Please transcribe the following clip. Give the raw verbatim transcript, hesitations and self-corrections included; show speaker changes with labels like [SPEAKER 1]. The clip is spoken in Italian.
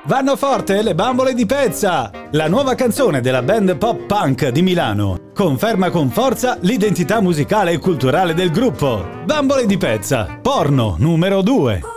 [SPEAKER 1] Vanno forte le bambole di Pezza! La nuova canzone della band pop punk di Milano conferma con forza l'identità musicale e culturale del gruppo. Bambole di Pezza, porno numero due.